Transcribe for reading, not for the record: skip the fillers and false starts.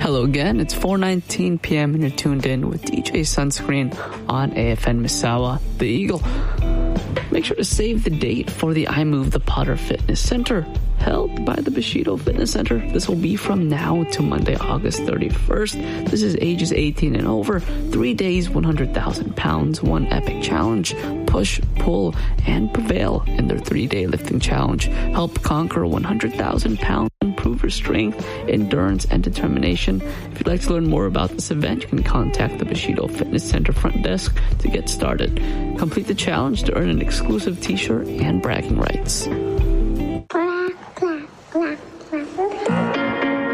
Hello again, it's 4:19 p.m. and you're tuned in with DJ Sunscreen on AFN Misawa, the Eagle. Make sure to save the date for the I Move the Putter Fitness Center, held by the Bushido Fitness Center. This will be from now to Monday, August 31st. This is ages 18 and over. 3 days, 100,000 pounds, one epic challenge. Push, pull, and prevail in their 3-day lifting challenge. Help conquer 100,000 pounds. Improve your strength, endurance, and determination. If you'd like to learn more about this event, you can contact the Bushido Fitness Center front desk to get started. Complete the challenge to earn an exclusive t-shirt and bragging rights.